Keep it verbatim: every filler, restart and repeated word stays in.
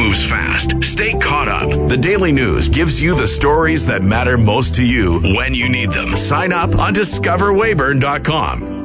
moves fast. Stay caught up. The Daily News gives you the stories that matter most to you when you need them. Sign up on discover weyburn dot com.